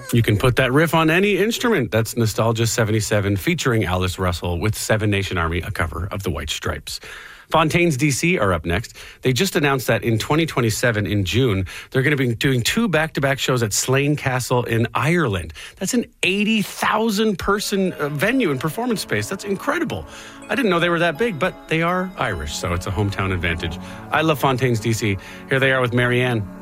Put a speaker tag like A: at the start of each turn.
A: You can put that riff on any instrument. That's Nostalgia 77 featuring Alice Russell with Seven Nation Army, a cover of the White Stripes. Fontaines DC are up next. They just announced that in 2027, in June, they're going to be doing 2 back-to-back shows at Slane Castle in Ireland. That's an 80,000-person venue and performance space. That's incredible. I didn't know they were that big, but they are Irish, so it's a hometown advantage. I love Fontaines DC. Here they are with Marianne.